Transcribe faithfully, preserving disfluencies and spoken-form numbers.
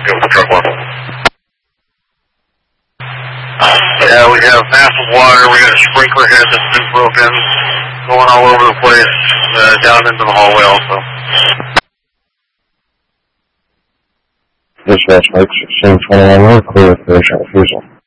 go for truck one. Yeah, we have massive water. We got a sprinkler head that's been broken, going all over the place, uh, down into the hallway also. Dispatch Mike sixteen twenty-one, clear for shot refusal.